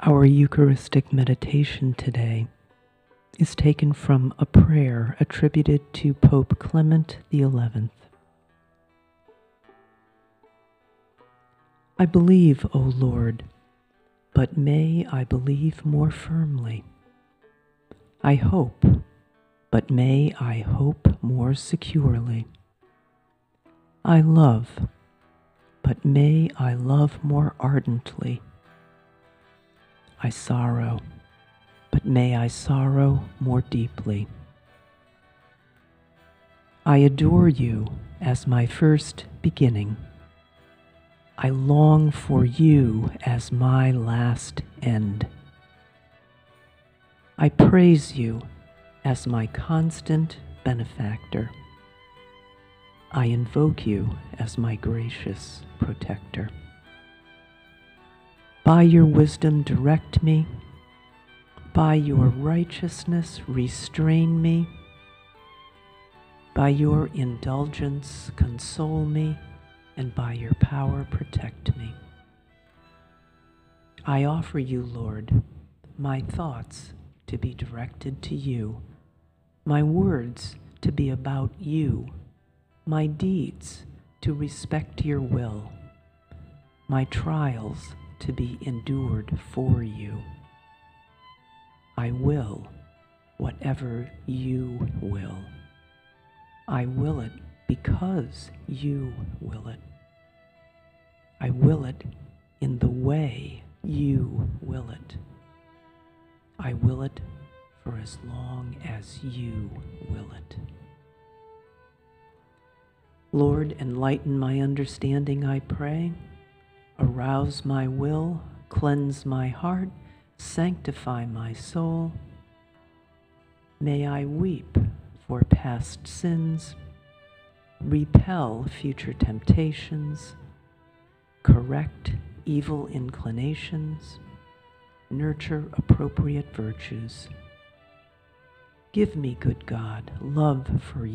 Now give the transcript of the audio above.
Our Eucharistic meditation today is taken from a prayer attributed to Pope Clement XI. I believe, O Lord, but may I believe more firmly. I hope, but may I hope more securely. I love, but may I love more ardently. I sorrow, but may I sorrow more deeply. I adore you as my first beginning. I long for you as my last end. I praise you as my constant benefactor. I invoke you as my gracious protector. By your wisdom direct me, by your righteousness restrain me, by your indulgence console me, and by your power protect me. I offer you, Lord, my thoughts to be directed to you, my words to be about you, my deeds to respect your will, my trials to be endured for you. I will whatever you will. I will it because you will it. I will it in the way you will it. I will it for as long as you will it. Lord, enlighten my understanding, I pray. Arouse my will, cleanse my heart, sanctify my soul. May I weep for past sins, repel future temptations, correct evil inclinations, nurture appropriate virtues. Give me, good God, love for you.